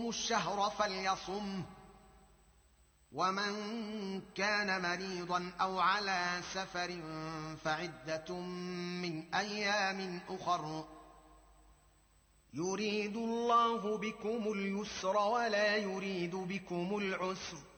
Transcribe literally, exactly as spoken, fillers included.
شهدتم الشهر فليصمه، ومن كان مريضا أو على سفر فعدة من أيام أخر، يريد الله بكم اليسر ولا يريد بكم العسر،